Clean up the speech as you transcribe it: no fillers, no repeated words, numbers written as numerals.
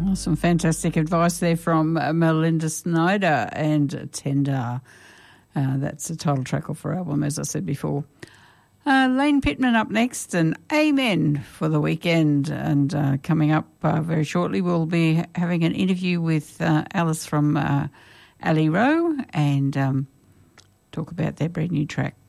Some fantastic advice there from Melinda Snyder and Tender. That's the title track off her album, as I said before. Lane Pittman up next, and Amen for the weekend. And coming up very shortly, we'll be having an interview with Alice from Alley Row and talk about their brand new track.